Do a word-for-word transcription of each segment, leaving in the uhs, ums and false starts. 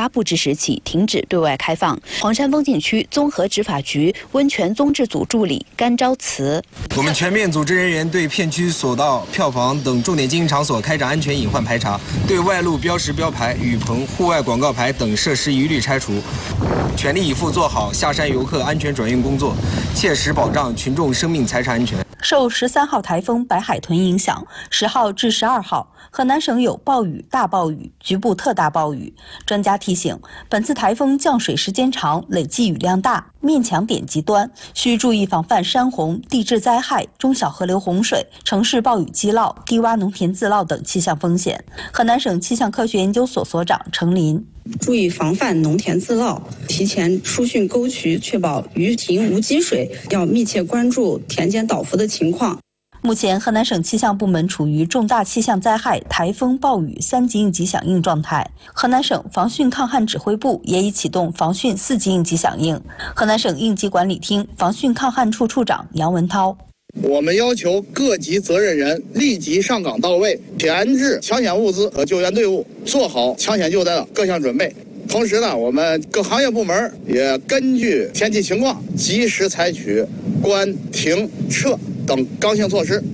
发布之时起停止对外开放。黄山风景区综合执法局温泉综治组助理甘昭慈： 我们全面组织人员对片区索道、票房等重点经营场所开展安全隐患排查，对外路标识、标牌、雨棚、户外广告牌等设施一律拆除，全力以赴做好下山游客安全转运工作，切实保障群众生命财产安全。 受十三号台风白海豚影响，十号至十二号，河南省有暴雨、大暴雨、局部特大暴雨。专家提醒，本次台风降水时间长，累计雨量大，面强点极端，需注意防范山洪、地质灾害、中小河流洪水、城市暴雨积涝、低洼农田自涝等气象风险。河南省气象科学研究所所长程林： 注意防范农田自涝，提前疏浚沟渠，确保鱼塘无积水。要密切关注田间倒伏的情况。 目前，河南省气象部门处于重大气象灾害、台风、暴雨三级应急响应状态。河南省防汛抗旱指挥部也已启动防汛四级应急响应。河南省应急管理厅防汛抗旱处处长杨文涛： 我们要求各级责任人立即上岗到位，添置抢险物资和救援队伍，做好抢险救灾的各项准备。同时呢，我们各行业部门也根据天气情况，及时采取关、停、撤等刚性措施。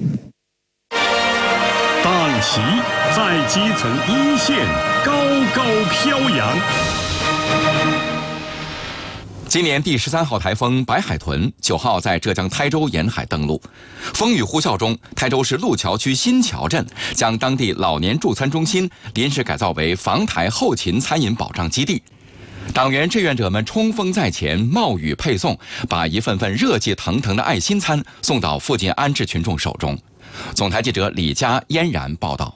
大旗在基层一线高高飘扬。 今年第十三号台风白海豚九号在浙江台州沿海登陆，风雨呼啸中，台州市路桥区新桥镇将当地老年助餐中心临时改造为防台后勤餐饮保障基地。党员志愿者们冲锋在前，冒雨配送，把一份份热气腾腾的爱心餐送到附近安置群众手中。总台记者李佳、嫣然报道。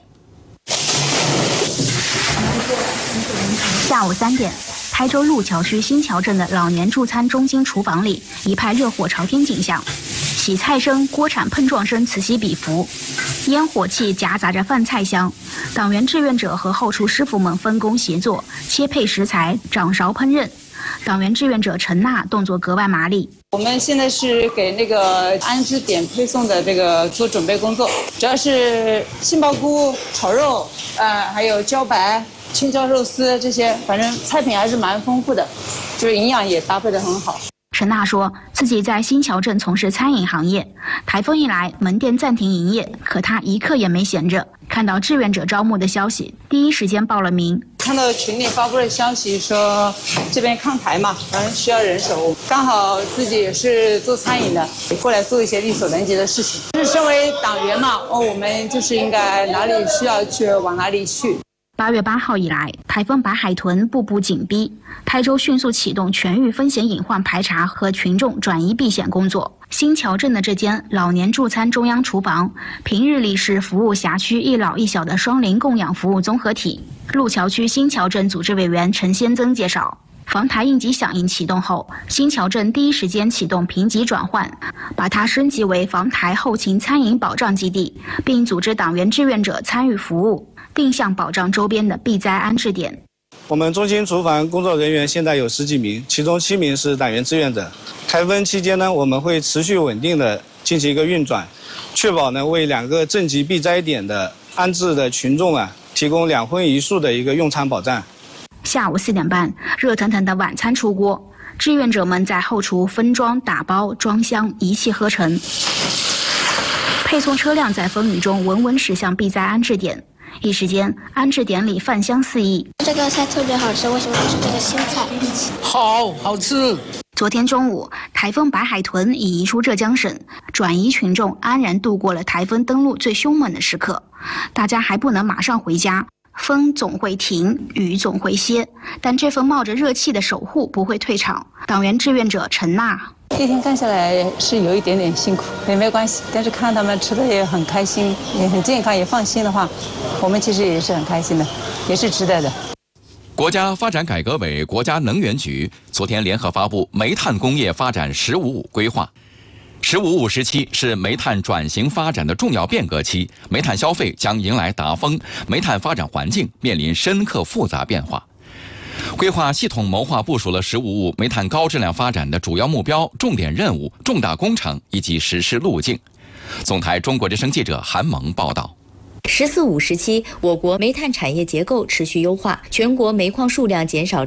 下午三点。台州路桥区新桥镇的老年助餐中心厨房里一派热火朝天景象，洗菜声、锅铲碰撞声此起彼伏，烟火气夹杂着饭菜香。党员志愿者和后厨师傅们分工协作，切配食材，掌勺烹饪。党员志愿者陈娜动作格外麻利。 我们现在是给那个安置点配送的这个做准备工作，主要是杏鲍菇炒肉，呃，还有茭白。青椒肉丝这些，反正菜品还是蛮丰富的，就是营养也搭配得很好。 陈娜说自己在新桥镇从事餐饮行业，台风一来门店暂停营业，可她一刻也没闲着。看到志愿者招募的消息，第一时间报了名。 看到群里发布的消息说这边抗台嘛，反正需要人手，刚好自己也是做餐饮的，也过来做一些力所能及的事情。就是身为党员嘛，哦，我们就是应该哪里需要去往哪里去。 八月八号以来，台风白海豚步步紧逼，台州迅速启动全域风险隐患排查和群众转移避险工作。新桥镇的这间老年助餐中央厨房，平日里是服务辖区一老一小的双龄供养服务综合体。路桥区新桥镇组织委员陈先增介绍，防台应急响应启动后，新桥镇第一时间启动评级转换，把它升级为防台后勤餐饮保障基地，并组织党员志愿者参与服务，定向保障周边的避灾安置点。 我们中心厨房工作人员现在有十几名，其中七名是党员志愿者。台风期间呢，我们会持续稳定的进行一个运转，确保呢为两个镇级避灾点的安置的群众啊提供两荤一素的一个用餐保障。 下午四点半，热腾腾的晚餐出锅，志愿者们在后厨分装、打包、装箱，一气呵成。配送车辆在风雨中稳稳驶向避灾安置点。一时间，安置点里饭香四溢。 这个菜特别好吃，为什么是这个新菜？ 好好吃。 昨天中午，台风白海豚已移出浙江省，转移群众安然度过了台风登陆最凶猛的时刻。大家还不能马上回家，风总会停，雨总会歇，但这份冒着热气的守护不会退场。党员志愿者陈娜。 一天干下来是有一点点辛苦，也没关系，但是看他们吃的也很开心，也很健康，也放心的话，我们其实也是很开心的，也是值得的。 国家发展改革委、国家能源局昨天联合发布煤炭工业发展“十五五”规划。“十五五”时期是煤炭转型发展的重要变革期，煤炭消费将迎来达峰，煤炭发展环境面临深刻复杂变化。规划系统谋划部署了“十五五”煤炭高质量发展的主要目标、重点任务、重大工程以及实施路径。总台中国之声记者韩萌报道。 十四五时期，我国煤炭产业结构持续优化，全国煤矿数量减少